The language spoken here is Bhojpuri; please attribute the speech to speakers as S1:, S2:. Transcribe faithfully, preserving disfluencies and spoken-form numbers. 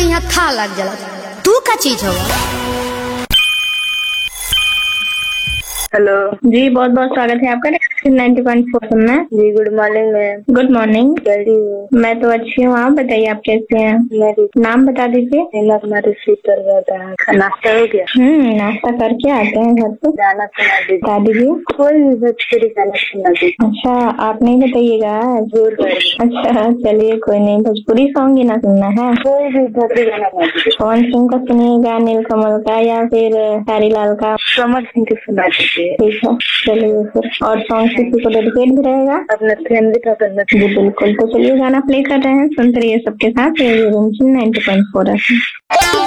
S1: यहाँ था लग जाला। तू का चीज हो?
S2: हेलो
S3: जी, बहुत बहुत स्वागत है आपका नाइन्टी पॉइंट फोर में।
S2: जी, good morning ma'am.
S3: Good morning.
S2: कैसी हो?
S3: मैं तो अच्छी हूँ, आप बताइए आप कैसे हैं?
S2: मैं
S3: नाम बता दीजिए।
S2: मैं रिसीव कर रहा था। नाश्ता हो गया?
S3: हम्म नाश्ता करके आते हैं घर पे।
S2: गाना सुना दीजिए।
S3: बता दीजिए।
S2: कोई भी भोजपुरी गाना सुना दीजिए।
S3: अच्छा, आप नहीं बताइएगा?
S2: जोर कर।
S3: अच्छा चलिए, कोई नहीं, भोजपुरी सॉन्ग ही ना सुनना है।
S2: कोई भी भोजपुरी गाना सुना दीजिए।
S3: कौन सिंह का सुनिएगा? नीलकमल का या फिर हरीलाल का?
S2: कमल सिंह के सुना दीजिए।
S3: ठीक है, चलिए फिर। और सॉन्ग किसी को डेडिकेट भी रहेगा?
S2: अपने फैमिली का करना।
S3: जी बिल्कुल, तो चलिए गाना प्ले कर रहे हैं, सुनते रहिए सबके साथ। रेडियो रिमझिम नाइन्टी पॉइंट फोर।